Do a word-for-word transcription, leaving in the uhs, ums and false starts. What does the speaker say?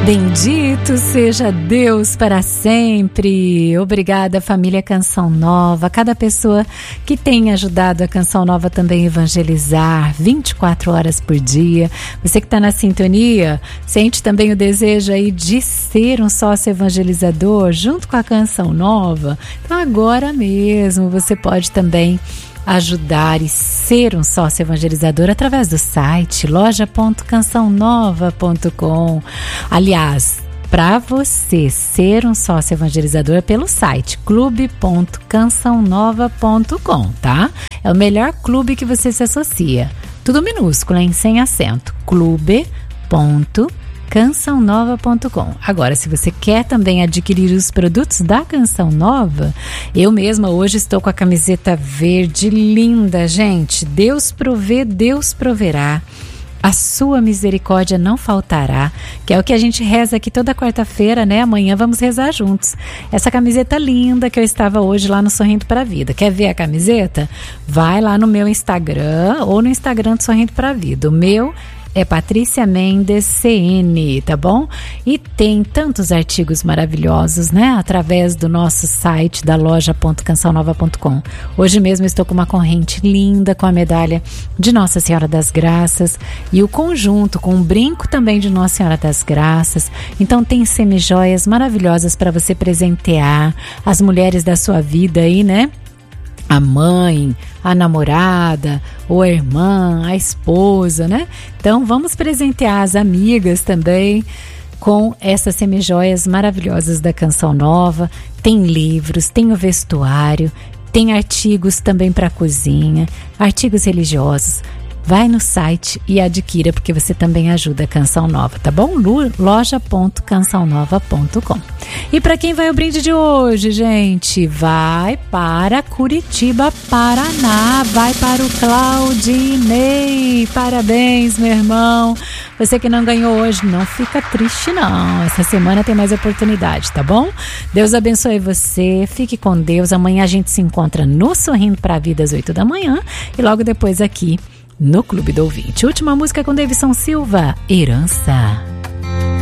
Bendito seja Deus para sempre. Obrigada, família Canção Nova, cada pessoa que tem ajudado a Canção Nova também a evangelizar vinte e quatro horas por dia. Você que está na sintonia, sente também o desejo aí de ser um sócio evangelizador junto com a Canção Nova? Então agora mesmo você pode também ajudar e ser um sócio evangelizador através do site loja ponto canção nova ponto com. Aliás, para você ser um sócio evangelizador é pelo site clube ponto canção nova ponto com, tá? É o melhor clube que você se associa. Tudo minúsculo, hein? Sem acento. clube ponto canção nova ponto com. Agora, se você quer também adquirir os produtos da Canção Nova, eu mesma hoje estou com a camiseta verde linda, gente. Deus provê, Deus proverá. A sua misericórdia não faltará, que é o que a gente reza aqui toda quarta-feira, né? Amanhã vamos rezar juntos. Essa camiseta linda que eu estava hoje lá no Sorrindo para a Vida. Quer ver a camiseta? Vai lá no meu Instagram ou no Instagram do Sorrindo para a Vida. O meu é Patrícia Mendes C N, tá bom? E tem tantos artigos maravilhosos, né? Através do nosso site da loja ponto canção nova ponto com. Hoje mesmo estou com uma corrente linda com a medalha de Nossa Senhora das Graças e o conjunto com um brinco também de Nossa Senhora das Graças. Então tem semijoias maravilhosas para você presentear as mulheres da sua vida aí, né? A mãe, a namorada, ou a irmã, a esposa, né? Então vamos presentear as amigas também com essas semijoias maravilhosas da Canção Nova. Tem livros, tem o vestuário, tem artigos também para cozinha, artigos religiosos. Vai no site e adquira, porque você também ajuda a Canção Nova, tá bom? loja ponto canção nova ponto com. E para quem vai o brinde de hoje, gente? Vai para Curitiba, Paraná. Vai para o Claudinei. Parabéns, meu irmão. Você que não ganhou hoje, não fica triste, não. Essa semana tem mais oportunidade, tá bom? Deus abençoe você. Fique com Deus. Amanhã a gente se encontra no Sorrindo para a Vida às oito da manhã e logo depois aqui no Clube do Ouvinte. Última música com Davidson Silva, Herança.